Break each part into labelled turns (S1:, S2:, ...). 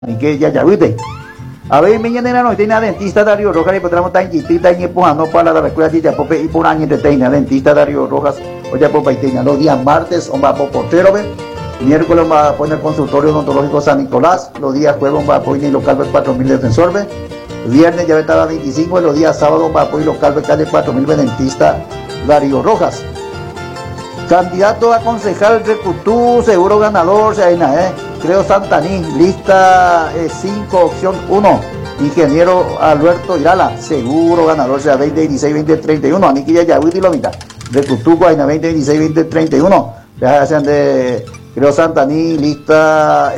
S1: ni que ya viste. A ver, mañana no tiene dentista Darío Rojas y podremos estar en Quitita y empujando para la escuela de Yapope y por año de teina dentista Darío Rojas o Yapope y teina. Los días martes va por portero, miércoles va a poner consultorio odontológico San Nicolás, los días jueves va a poner local 4000 defensor, viernes ya estaba 25 y los días sábados va a poner local calle 4000 dentista Darío Rojas. Candidato a concejal Recutú, seguro ganador, Creo Santaní, lista 5, opción 1, ingeniero Alberto Irala, seguro ganador, 2016-2031, Aniquilla Yahuiti lo mitad, Recutú, Guayna 2016-2031, ya hacen de Creo Santaní, lista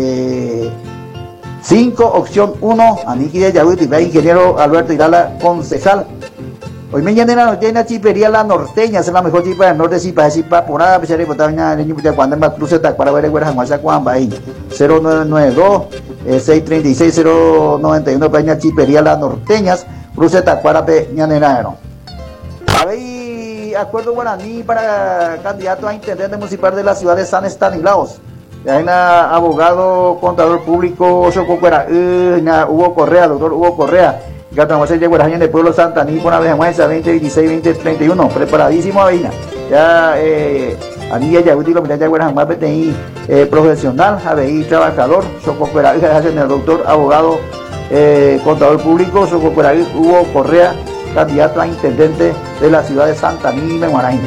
S1: 5, opción 1, Aniquilla Yahuiti, ingeniero Alberto Irala, concejal. Hoy mañana no tiene chipería La Norteña, es la mejor chipa del norte, chipa por nada, pechar y botar cuando en cruce para ver el Juan Juan ahí 0992 636 091 peña chipería Las Norteñas, cruce Tacuara peñanero. A ver, acuerdo guaraní para candidato a intendente municipal de la ciudad de San Estanislaos. Hay una abogado, contador público, Hugo Correa, doctor Hugo Correa. Gatamahuesa de Guaraña de Pueblo Santaní, por una vez más, 2016-2031, preparadísimo Avina. Ya, Anilla Yaguti, lo mirá Guaraña más profesional, ABI, trabajador, Chocopera, hacen el doctor, abogado, contador público, Chocopera, Hugo Correa, candidato a intendente de la ciudad de Santaní, Guaraña.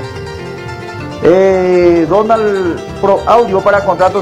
S1: Donald Pro Audio para contrato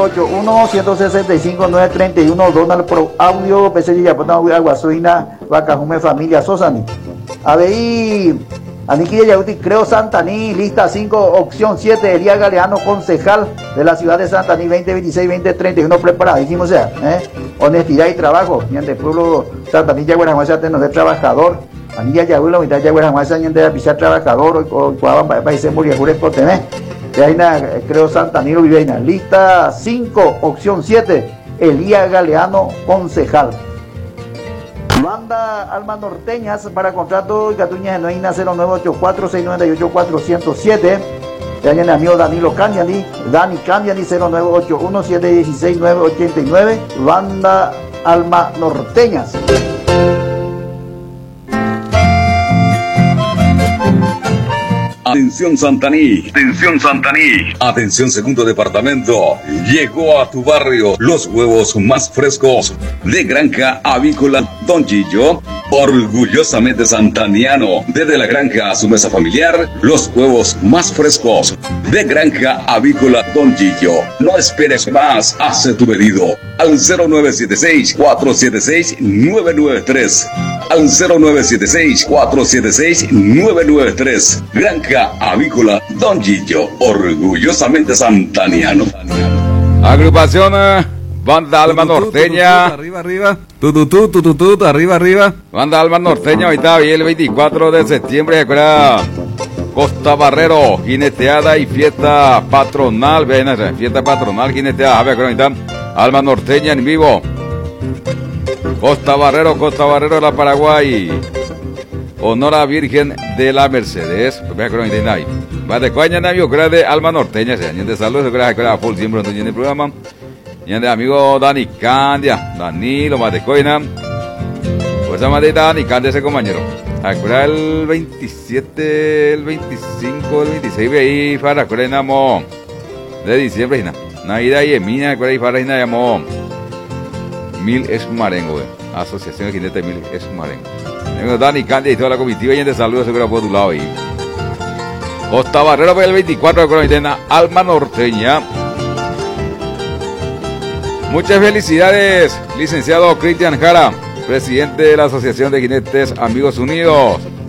S1: 0981-165-931, Donald Pro Audio, PC Yapona, Aguasuina, Vacajume, Familia Sosani. ABI, Aniquilla Yaguti, Creo Santaní, lista 5, opción 7, Elías Galeano, concejal de la ciudad de Santaní, 2026-2031, preparadísimo, honestidad y trabajo, y ante el pueblo Santaní, Yaguarajuasa, de trabajador. Anilla Yahuilo, mitad Yaguarajuasa, y ante la pisar trabajador, o países muriajures por tener. De ahí Creo Santaní, Viveina, lista 5, opción 7, Elías Galeano, concejal. Banda Alma Norteñas para contrato Catuña Genuina 0984-698-407. De ahí el amigo Danilo Candiani, Dani Candiani 0981-716-989. Banda Alma Norteñas.
S2: Atención Santaní, atención Santaní, atención segundo departamento, llegó a tu barrio los huevos más frescos de Granja Avícola Don Gillo, orgullosamente santaniano, desde la granja a su mesa familiar, los huevos más frescos de Granja Avícola Don Gillo. No esperes más, hace tu pedido al 0976-476-993. Al 0976-476-993. Granja Avícola Don Gillo, orgullosamente santaniano.
S3: Agrupación Banda Alma Norteña. Arriba, arriba. Arriba, arriba. Banda Alma Norteña, ahorita vi el 24 de septiembre, Costa Barrero, jineteada y fiesta patronal. Ven, fiesta patronal, jineteada. A ver, ahorita Alma Norteña en vivo. Costa Barrero, la Paraguay. Honor a Virgen de la Mercedes. Va de coña, amigo, de Alma Norteña. De salud, de full siempre en el programa. Y de amigo Dani Candia, Danilo, más de coina. Pues esa madita Dani Candia, ese compañero. Acuerda el 27, el 25, el 26, veí, para acuerda de diciembre, Navidad y Emina, acuerda y para llamó. Mil es Marengo, Asociación de Jinete Mil es Marengo. Dani Candia y toda la comitiva y de saludos seguro por tu lado ahí. Costa Barrero para el 24 de Coronitena, Alma Norteña. Muchas felicidades, licenciado Cristian Jara, presidente de la Asociación de Jinetes Amigos Unidos.